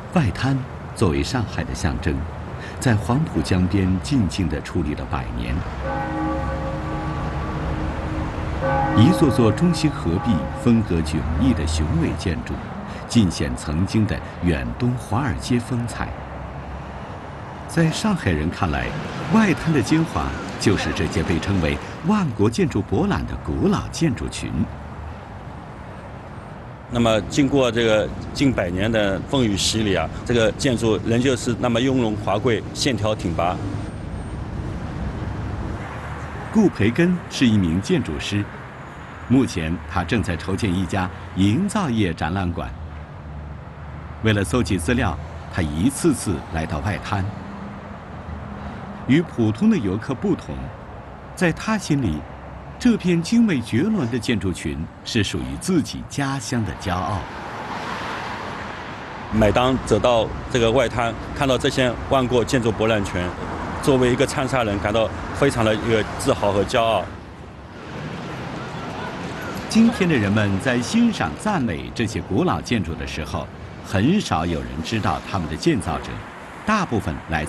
外滩作为上海的象征，在黄浦江边静静地矗立了100年。一座座中西合璧、风格迥异的雄伟建筑，尽显曾经的远东华尔街风采。在上海人看来，外滩的精华就是这些被称为“万国建筑博览”的古老建筑群。 那么，经过这个近100年的风雨洗礼啊，这个建筑仍旧是那么雍容华贵、线条挺拔。 顾培根是一名建筑师，目前他正在筹建一家营造业展览馆。为了搜集资料，他一次次来到外滩。与普通的游客不同，在他心里，这片精美绝伦的建筑群是属于自己家乡的骄傲。 每当走到这个外滩，看到这些万国建筑博览群，作为一个长沙人，感到非常的一个自豪和骄傲。 今天的人们在欣赏、赞美这些古老建筑的时候，很少有人知道他们的建造者，大部分来自